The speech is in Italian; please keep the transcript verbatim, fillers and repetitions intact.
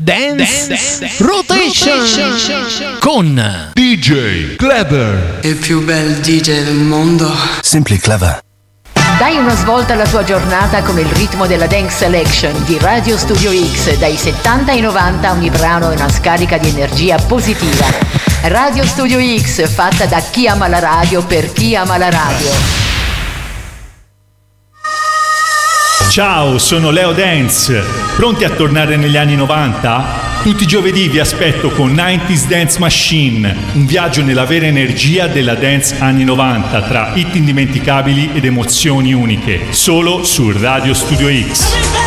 Dance, Dance Rotation, Rotation con D J Clever, il più bel D J del mondo. Simply Clever. Dai una svolta alla tua giornata con il ritmo della Dance Selection di Radio Studio X. Dai settanta ai novanta ogni brano è una scarica di energia positiva. Radio Studio X, fatta da chi ama la radio per chi ama la radio. Ciao, sono Leo Dance. Pronti a tornare negli anni novanta? Tutti i giovedì vi aspetto con novanta Dance Machine, un viaggio nella vera energia della dance anni novanta, tra hit indimenticabili ed emozioni uniche, solo su Radio Studio X.